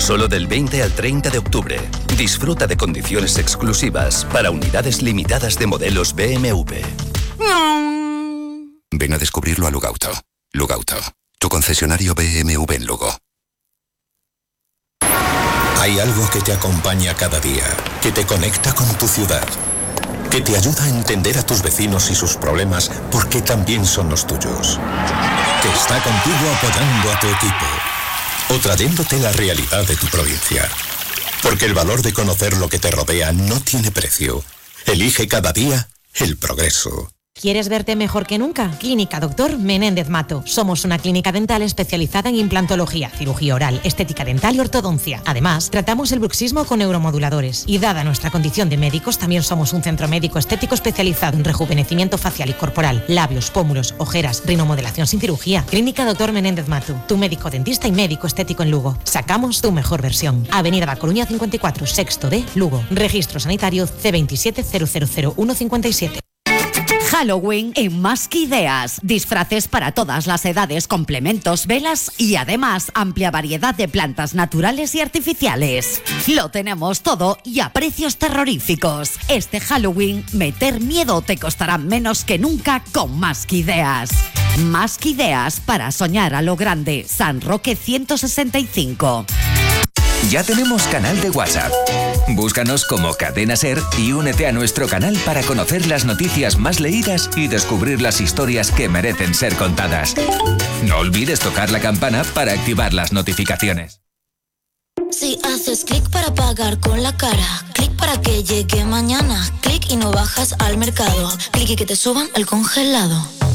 Solo del 20 al 30 de octubre. Disfruta de condiciones exclusivas para unidades limitadas de modelos BMW. Ven a descubrirlo a Lugauto. Lugauto, tu concesionario BMW en Lugo. Hay algo que te acompaña cada día, que te conecta con tu ciudad, que te ayuda a entender a tus vecinos y sus problemas porque también son los tuyos, que está contigo apoyando a tu equipo o trayéndote la realidad de tu provincia. Porque el valor de conocer lo que te rodea no tiene precio. Elige cada día el progreso. ¿Quieres verte mejor que nunca? Clínica Dr. Menéndez Mato. Somos una clínica dental especializada en implantología, cirugía oral, estética dental y ortodoncia. Además, tratamos el bruxismo con neuromoduladores. Y dada nuestra condición de médicos, también somos un centro médico estético especializado en rejuvenecimiento facial y corporal, labios, pómulos, ojeras, rinomodelación sin cirugía. Clínica Dr. Menéndez Mato. Tu médico dentista y médico estético en Lugo. Sacamos tu mejor versión. Avenida La Coruña 54, sexto D, Lugo. Registro sanitario C27 000157. Halloween en Más que Ideas. Disfraces para todas las edades, complementos, velas y además amplia variedad de plantas naturales y artificiales. Lo tenemos todo y a precios terroríficos. Este Halloween, meter miedo te costará menos que nunca con Más que Ideas. Más que Ideas para soñar a lo grande. San Roque 165. Ya tenemos canal de WhatsApp. Búscanos como Cadena Ser y únete a nuestro canal para conocer las noticias más leídas y descubrir las historias que merecen ser contadas. No olvides tocar la campana para activar las notificaciones. Si haces clic para pagar con la cara, clic para que llegue mañana, clic y no bajas al mercado, clic y que te suban al congelado.